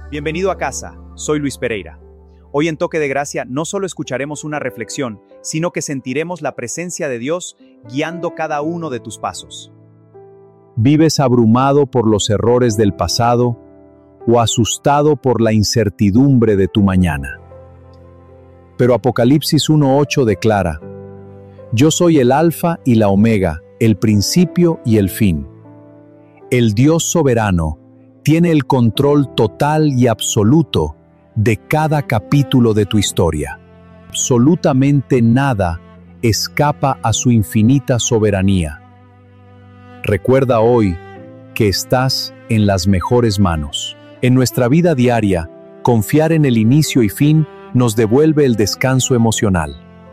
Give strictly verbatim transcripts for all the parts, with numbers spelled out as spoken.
Bienvenido a casa, soy Luis Pereira. Hoy en Toque de Gracia no solo escucharemos una reflexión, sino que sentiremos la presencia de Dios guiando cada uno de tus pasos. ¿Vives abrumado por los errores del pasado o asustado por la incertidumbre de tu mañana? Pero Apocalipsis uno ocho declara: Yo soy el Alfa y la Omega, el principio y el fin. El Dios soberano tiene el control total y absoluto de cada capítulo de tu historia. Absolutamente nada escapa a su infinita soberanía. Recuerda hoy que estás en las mejores manos. En nuestra vida diaria, confiar en el inicio y fin nos devuelve el descanso emocional.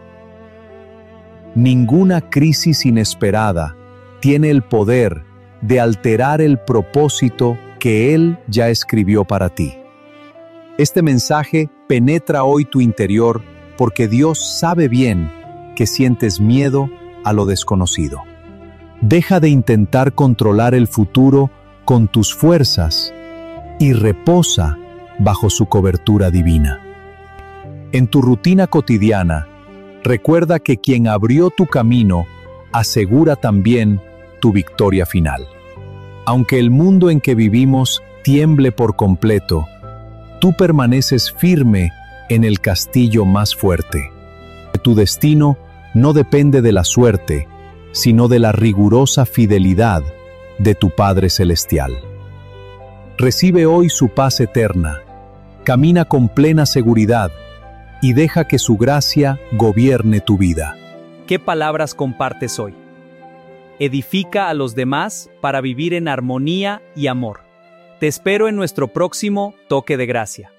Ninguna crisis inesperada tiene el poder de alterar el propósito que Él ya escribió para ti. Este mensaje penetra hoy tu interior porque Dios sabe bien que sientes miedo a lo desconocido. Deja de intentar controlar el futuro con tus fuerzas y reposa bajo su cobertura divina. En tu rutina cotidiana, recuerda que quien abrió tu camino asegura también tu victoria final. Aunque el mundo en que vivimos tiemble por completo, tú permaneces firme en el castillo más fuerte. Tu destino no depende de la suerte, sino de la rigurosa fidelidad de tu Padre Celestial. Recibe hoy su paz eterna, camina con plena seguridad y deja que su gracia gobierne tu vida. ¿Qué palabras compartes hoy? Edifica a los demás para vivir en armonía y amor. Te espero en nuestro próximo Toque de Gracia.